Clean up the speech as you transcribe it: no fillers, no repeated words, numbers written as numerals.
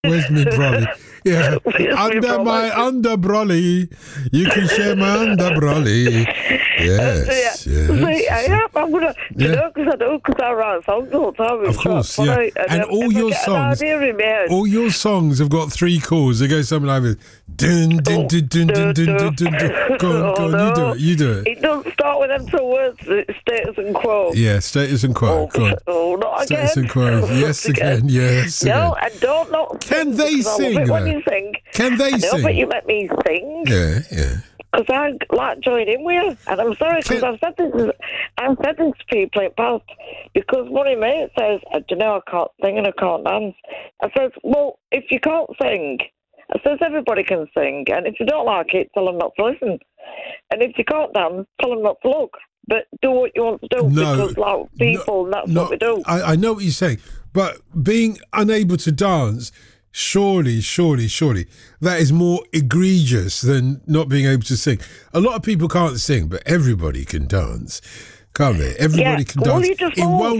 Where's me brolly? Yeah, under my brolly. You can share my under brolly. Yes, yes. I'm gonna, because I do, because I write songs all the time. Of course, yeah. And all your songs, have got 3 chords. They go something like this. Dun dun dun dun dun dun dun dun. Go on, you do it. It doesn't start with them 2 words. It's status and quo. Yeah, status and quo. Not again. Status and quo. Yes, again. Yes. No, I don't know. Can they sing? When you sing. Can they sing? But you let me sing. Yeah. Because I like join in with you, and I'm sorry because I've said this to people in the past. Because one of my mates says, "Do you know I can't sing and I can't dance?" I says, "Well, if you can't sing, I says everybody can sing, and if you don't like it, tell them not to listen. And if you can't dance, tell them not to look. But do what you want to do because, like people, that's what we do." I know what you're saying, but being unable to dance. Surely, that is more egregious than not being able to sing. A lot of people can't sing, but everybody can dance, can't they? Everybody can dance. Well, you just won't